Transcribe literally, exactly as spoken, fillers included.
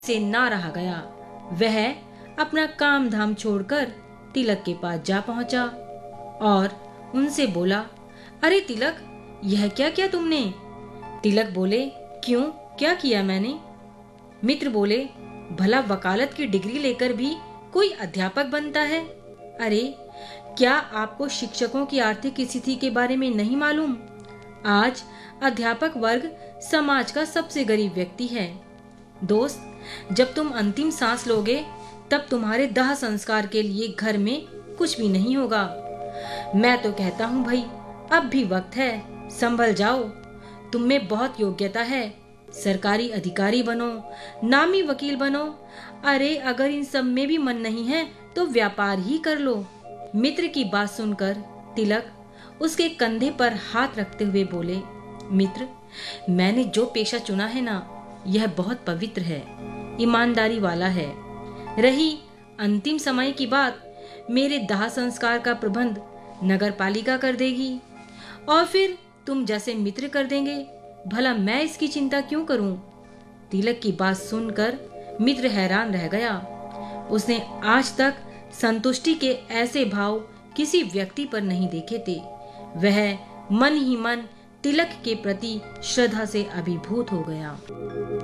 से ना रहा गया। वह अपना काम धाम छोड़कर तिलक के पास जा पहुंचा और उनसे बोला, अरे तिलक, यह क्या किया तुमने? तिलक बोले, क्यों, क्या किया मैंने? मित्र बोले, भला वकालत की डिग्री लेकर भी कोई अध्यापक बनता है? अरे, क्या आपको शिक्षकों की आर्थिक स्थिति के बारे में नहीं मालूम? आज अध्यापक वर्ग समाज का सबसे गरीब व्यक्ति है। दोस्त, जब तुम अंतिम सांस लोगे तब तुम्हारे दाह संस्कार के लिए घर में कुछ भी नहीं होगा। मैं तो कहता हूँ भाई, अब भी वक्त है, संभल जाओ। तुम में बहुत योग्यता है, सरकारी अधिकारी बनो, नामी वकील बनो। अरे, अगर इन सब में भी मन नहीं है तो व्यापार ही कर लो। मित्र की बात सुनकर तिलक उसके कंधे पर हाथ रखते हुए बोले, मित्र, मैंने जो पेशा चुना है ना, यह बहुत पवित्र है, ईमानदारी वाला है। रही अंतिम समय की बात, मेरे दाह संस्कार का प्रबंध नगर पालिका कर देगी और फिर तुम जैसे मित्र कर देंगे। भला मैं इसकी चिंता क्यों करूं? तिलक की बात सुनकर मित्र हैरान रह गया। उसने आज तक संतुष्टि के ऐसे भाव किसी व्यक्ति पर नहीं देखे थे। वह मन ही मन तिलक के प्रति श्रद्धा से अभिभूत हो गया।